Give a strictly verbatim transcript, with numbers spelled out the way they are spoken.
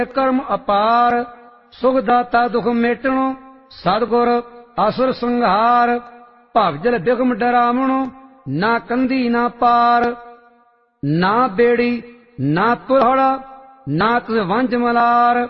ਕਰਮ ਅਪਾਰ, ਸੁਖ ਦਾਤਾ ਦੁਖ ਮੇਟਣੋ, ਸਤਿਗੁਰ ਅਸੁਰ ਸੰਘਾਰ। ਭਵਜਲ ਬਿਗਮ ਡਰਾਵਣੋ, ਨਾ ਕੰਧੀ ਨਾ ਪਾਰ, ਨਾ ਬੇੜੀ ਨਾ ਤੁਲਹੜਾ, ਨਾ ਤਿਸ ਵੰਝ ਮਲਾਰ।